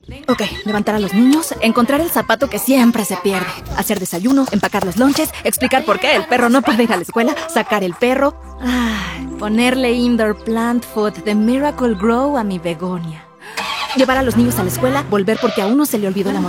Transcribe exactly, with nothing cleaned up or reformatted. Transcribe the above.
Ok, levantar a los niños, encontrar el zapato que siempre se pierde, hacer desayuno, empacar los lonches, explicar por qué el perro no puede ir a la escuela, sacar el perro, ay, ponerle indoor plant food de Miracle Grow a mi begonia, llevar a los niños a la escuela, volver porque a uno se le olvidó la mochila.